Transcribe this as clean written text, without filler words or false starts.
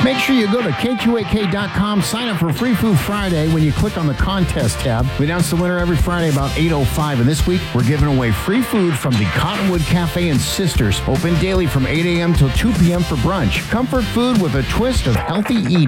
Make sure you go to K2AK.com, sign up for Free Food Friday when you click on the contest tab. We announce the winner every Friday about 8:05, and this week we're giving away free food from the Cottonwood Cafe and Sisters, open daily from 8 a.m. till 2 p.m. for brunch. Comfort food with a twist of healthy eating.